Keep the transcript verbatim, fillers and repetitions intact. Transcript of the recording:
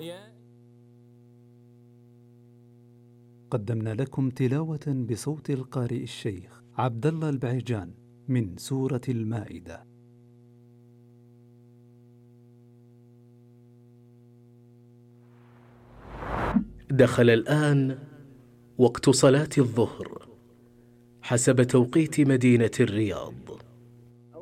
قدمنا لكم تلاوة بصوت القارئ الشيخ عبد الله البعيجان من سورة المائدة. دخل الآن وقت صلاة الظهر حسب توقيت مدينة الرياض.